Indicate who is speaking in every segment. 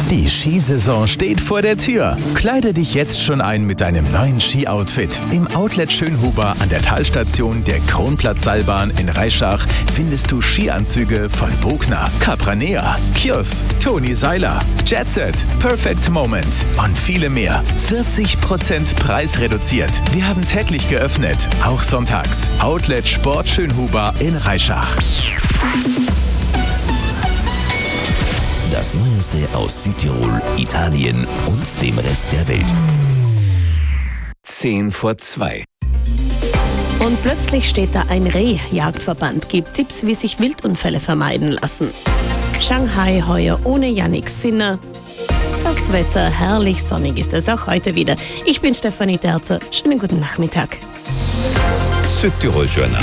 Speaker 1: Die Skisaison steht vor der Tür. Kleide dich jetzt schon ein mit deinem neuen Ski-Outfit. Im Outlet Schönhuber an der Talstation der Kronplatzseilbahn in Reischach findest du Skianzüge von Bogner, Capranea, Kjos, Toni Seiler, Jetset, Perfect Moment und viele mehr. 40% preisreduziert. Wir haben täglich geöffnet, auch sonntags. Outlet Sport Schönhuber in Reischach.
Speaker 2: Das Neueste aus Südtirol, Italien und dem Rest der Welt.
Speaker 3: 1:10.
Speaker 4: Und plötzlich steht da ein Reh. Jagdverband gibt Tipps, wie sich Wildunfälle vermeiden lassen. Shanghai heuer ohne Yannick Sinner. Das Wetter herrlich sonnig ist es auch heute wieder. Ich bin Stefanie Terzer. Schönen guten Nachmittag.
Speaker 3: Südtirol Journal.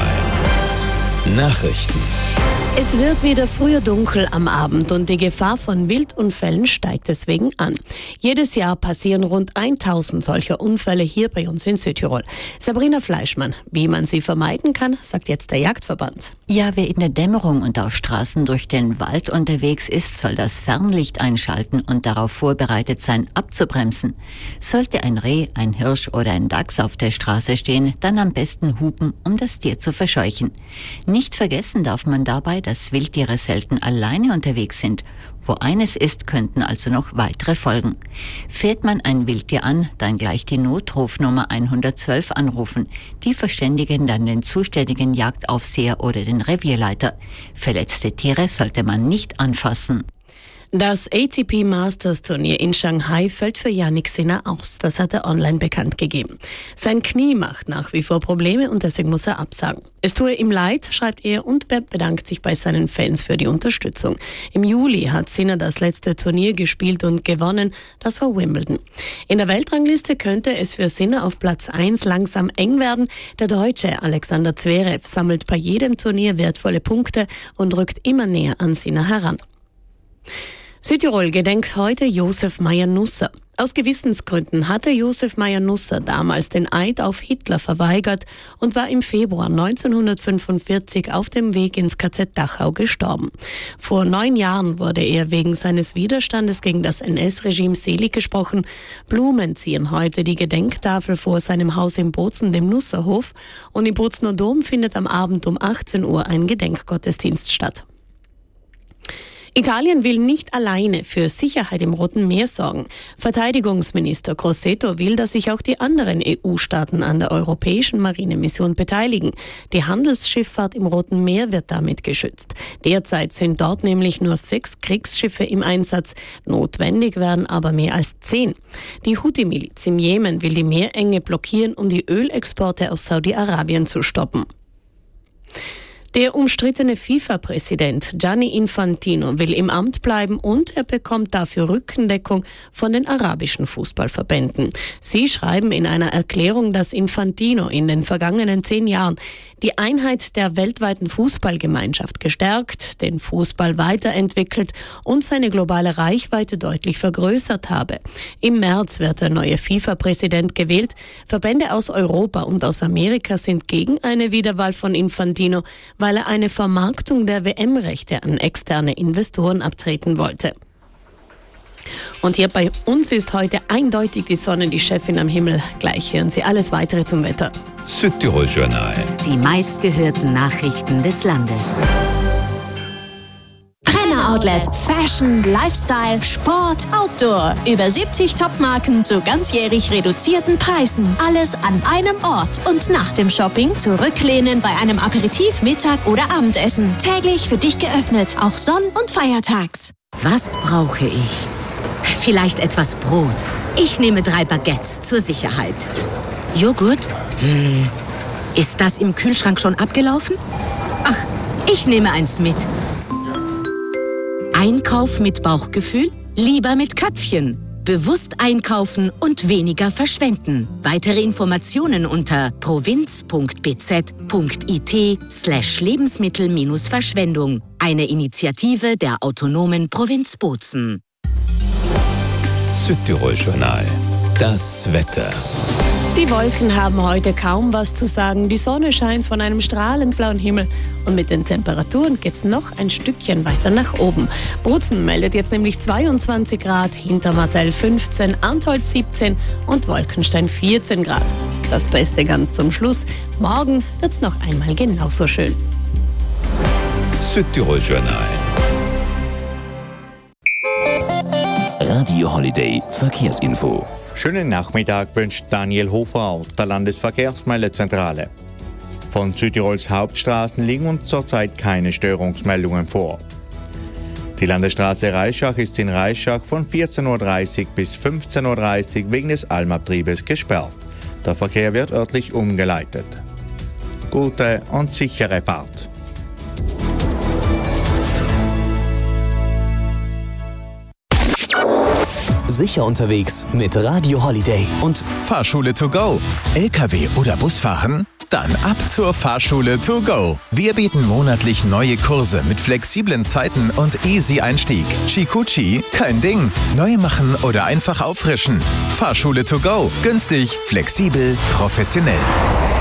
Speaker 3: Nachrichten.
Speaker 4: Es wird wieder früher dunkel am Abend und die Gefahr von Wildunfällen steigt deswegen an. Jedes Jahr passieren rund 1000 solcher Unfälle hier bei uns in Südtirol. Sabrina Fleischmann, wie man sie vermeiden kann, sagt jetzt der Jagdverband.
Speaker 5: Ja, wer in der Dämmerung und auf Straßen durch den Wald unterwegs ist, soll das Fernlicht einschalten und darauf vorbereitet sein, abzubremsen. Sollte ein Reh, ein Hirsch oder ein Dachs auf der Straße stehen, dann am besten hupen, um das Tier zu verscheuchen. Nicht vergessen darf man dabei, dass Wildtiere selten alleine unterwegs sind. Wo eines ist, könnten also noch weitere folgen. Fährt man ein Wildtier an, dann gleich die Notrufnummer 112 anrufen. Die verständigen dann den zuständigen Jagdaufseher oder den Revierleiter. Verletzte Tiere sollte man nicht anfassen.
Speaker 4: Das ATP Masters Turnier in Shanghai fällt für Yannick Sinner aus. Das hat er online bekannt gegeben. Sein Knie macht nach wie vor Probleme und deswegen muss er absagen. Es tue ihm leid, schreibt er, und bedankt sich bei seinen Fans für die Unterstützung. Im Juli hat Sinner das letzte Turnier gespielt und gewonnen. Das war Wimbledon. In der Weltrangliste könnte es für Sinner auf Platz 1 langsam eng werden. Der Deutsche Alexander Zverev sammelt bei jedem Turnier wertvolle Punkte und rückt immer näher an Sinner heran. Südtirol gedenkt heute Josef Mayer-Nusser. Aus Gewissensgründen hatte Josef Mayer-Nusser damals den Eid auf Hitler verweigert und war im Februar 1945 auf dem Weg ins KZ Dachau gestorben. Vor 9 Jahren wurde er wegen seines Widerstandes gegen das NS-Regime selig gesprochen. Blumen ziehen heute die Gedenktafel vor seinem Haus in Bozen, dem Nusserhof, und im Bozener Dom findet am Abend um 18 Uhr ein Gedenkgottesdienst statt. Italien will nicht alleine für Sicherheit im Roten Meer sorgen. Verteidigungsminister Crosetto will, dass sich auch die anderen EU-Staaten an der europäischen Marinemission beteiligen. Die Handelsschifffahrt im Roten Meer wird damit geschützt. Derzeit sind dort nämlich nur 6 Kriegsschiffe im Einsatz. Notwendig werden aber mehr als 10. Die Houthi-Miliz im Jemen will die Meerenge blockieren, um die Ölexporte aus Saudi-Arabien zu stoppen. Der umstrittene FIFA-Präsident Gianni Infantino will im Amt bleiben und er bekommt dafür Rückendeckung von den arabischen Fußballverbänden. Sie schreiben in einer Erklärung, dass Infantino in den vergangenen 10 Jahren die Einheit der weltweiten Fußballgemeinschaft gestärkt, den Fußball weiterentwickelt und seine globale Reichweite deutlich vergrößert habe. Im März wird der neue FIFA-Präsident gewählt. Verbände aus Europa und aus Amerika sind gegen eine Wiederwahl von Infantino, weil er eine Vermarktung der WM-Rechte an externe Investoren abtreten wollte. Und hier bei uns ist heute eindeutig die Sonne, die Chefin am Himmel. Gleich hören Sie alles Weitere zum Wetter.
Speaker 3: Südtirol Journal.
Speaker 6: Die meistgehörten Nachrichten des Landes.
Speaker 7: Brenner Outlet. Fashion, Lifestyle, Sport, Outdoor. Über 70 Topmarken zu ganzjährig reduzierten Preisen. Alles an einem Ort. Und nach dem Shopping zurücklehnen bei einem Aperitif, Mittag oder Abendessen. Täglich für dich geöffnet, auch sonn- und feiertags.
Speaker 6: Was brauche ich? Vielleicht etwas Brot. Ich nehme 3 Baguettes zur Sicherheit. Joghurt? Ist das im Kühlschrank schon abgelaufen? Ach, ich nehme eins mit. Einkauf mit Bauchgefühl? Lieber mit Köpfchen. Bewusst einkaufen und weniger verschwenden. Weitere Informationen unter provinz.bz.it/Lebensmittel-Verschwendung. Eine Initiative der autonomen Provinz Bozen.
Speaker 3: Südtirol Journal. Das Wetter.
Speaker 4: Die Wolken haben heute kaum was zu sagen. Die Sonne scheint von einem strahlend blauen Himmel. Und mit den Temperaturen geht's noch ein Stückchen weiter nach oben. Bozen meldet jetzt nämlich 22 Grad, Hintermartell 15, Antholz 17 und Wolkenstein 14 Grad. Das Beste ganz zum Schluss. Morgen wird's noch einmal genauso schön.
Speaker 3: Südtirol Journal.
Speaker 2: Radio Holiday Verkehrsinfo.
Speaker 8: Schönen Nachmittag wünscht Daniel Hofer, der Landesverkehrsmeldezentrale. Von Südtirols Hauptstraßen liegen uns zurzeit keine Störungsmeldungen vor. Die Landesstraße Reischach ist in Reischach von 14.30 Uhr bis 15.30 Uhr wegen des Almabtriebes gesperrt. Der Verkehr wird örtlich umgeleitet. Gute und sichere Fahrt.
Speaker 9: Sicher unterwegs mit Radio Holiday und
Speaker 1: Fahrschule to go. LKW oder Busfahren? Dann ab zur Fahrschule to go. Wir bieten monatlich neue Kurse mit flexiblen Zeiten und easy Einstieg. Chikuchi, kein Ding. Neu machen oder einfach auffrischen. Fahrschule to go. Günstig, flexibel, professionell.